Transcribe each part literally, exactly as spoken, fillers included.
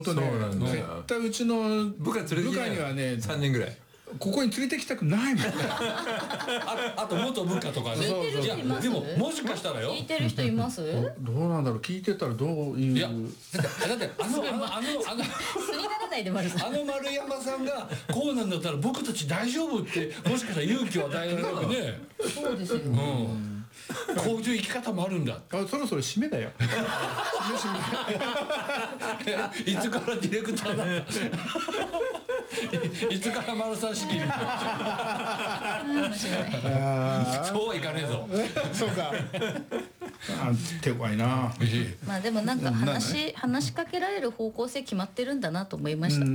そうなんだよ。絶対うちの部下にはねさんにんぐらいここに連れてきたくないもんね。 あ, あと元部下とかね。いやでももしかしたらよ。 聞いてる人います？ どうなんだろう、聞いてたらどういう。 いやだってあのあのあのあの素にならないで丸さん。 あの丸山さんがこうなんだったら僕たち大丈夫ってもしかしたら勇気を与えられるね。 そうですよ。うん。 こういう生き方もあるんだ。 あ、そろそろ締めだよ。 いつからディレクターだ。いつから丸さん仕切り。そうはいかねえぞ。 そうか。あ、手強いな。 まあでもなんか話話しかけられる方向性決まってるんだなと思いました。うん、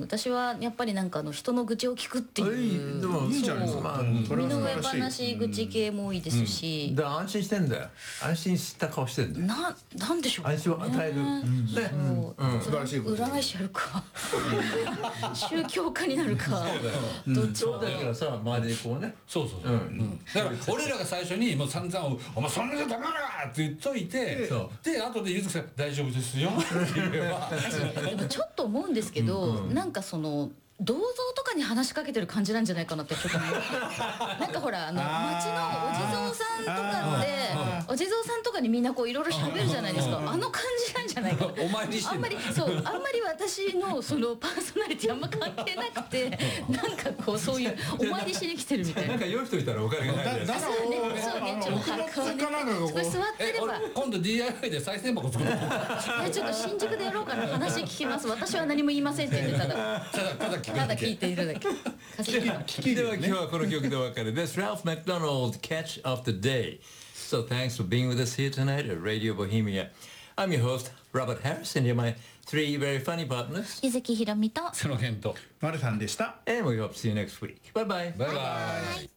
私はやっぱりなんかあの人の愚痴を聞くっていう。 でもいいじゃないですか。 身の上話愚痴系も多いですし。 だから安心してんだよ。安心した顔してんだよ。 な、なんでしょうね。 安心を与える。ね。 素晴らしいこと。 占い師やるか。宗教家になるか。どっちもだからさ、周りでこうね。 そうそうそう。だから俺らが最初にもう散々お前そんなじゃダメだって言っといて、で後でゆずきさん大丈夫ですよって言えば。 でもちょっと思うんですけど、なんかその銅像とかに話しかけてる感じなんじゃないかなってちょっと思う。なんかほらあの町のお地蔵さんとかってお地蔵さんとかにみんなこういろいろ喋るじゃないですか。あの感じなんじゃないかな。 お参りしてあんまりそうあんまり私のそのパーソナリティあんま関係なくて、なんかこうそういうお参りしに来てるみたいな。 なんか良い人いたらお金がないです。 そうね、そうね、ちょっと箱をね、そこに座ってれば。 今度 ディーアイワイ で再生箱作ろう。 いやちょっと新宿でやろうかな。話聞きます。私は何も言いませんって言ってたら。 ただただただ聞いているだけ。 では今日はこの曲でお別れです。Ralph McDonald, Catch of the Day. So thanks for being with us here tonight at Radio Bohemia. I'm your host, Robert Harris, and you're my three very funny partners. 伊関ひろみとその辺と丸さんでした。 And we hope to see you next week. Bye bye. Bye bye.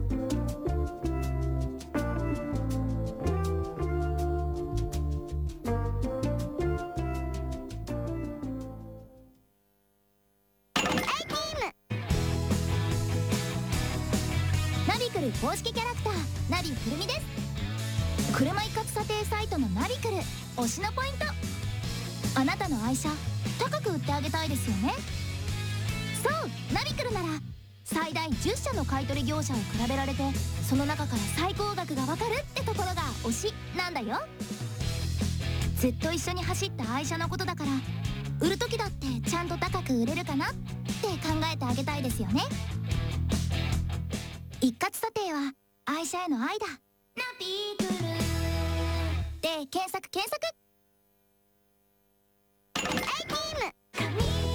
ナビクル公式キャラクターナビくるみです。車一括査定サイトのナビクル推しのポイント、あなたの愛車高く売ってあげたいですよね。そうナビクルなら最大じゅっしゃの買取業者を比べられて、その中から最高額がわかるってところが推しなんだよ。ずっと一緒に走った愛車のことだから、売る時だってちゃんと高く売れるかなって考えてあげたいですよね。一括査定は愛車への愛だ。ナビクルで検索検索。